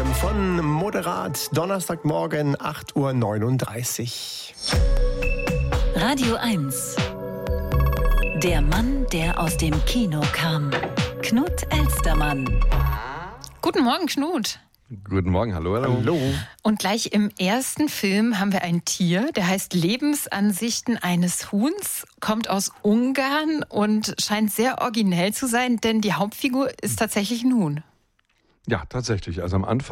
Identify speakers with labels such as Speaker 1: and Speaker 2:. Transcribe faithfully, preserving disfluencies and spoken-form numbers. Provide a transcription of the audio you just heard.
Speaker 1: von Moderat, Donnerstagmorgen, acht Uhr neununddreißig.
Speaker 2: Radio eins. Der Mann, der aus dem Kino kam. Knut Elstermann.
Speaker 3: Guten Morgen, Knut.
Speaker 4: Guten Morgen, hallo, hallo.
Speaker 1: Hallo.
Speaker 3: Und gleich im ersten Film haben wir ein Tier, der heißt Lebensansichten eines Huhns, kommt aus Ungarn und scheint sehr originell zu sein, denn die Hauptfigur ist tatsächlich ein Huhn.
Speaker 4: Ja, tatsächlich. Also am Anfang